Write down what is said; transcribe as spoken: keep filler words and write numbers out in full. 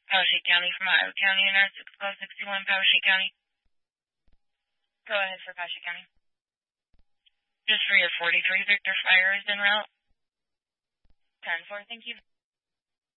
Powashik County from Iowa County, and R six twelve sixty-one, Powashik County. Go ahead for Powashik County. Just for your forty-three, Victor Fire is en route. ten four, thank you.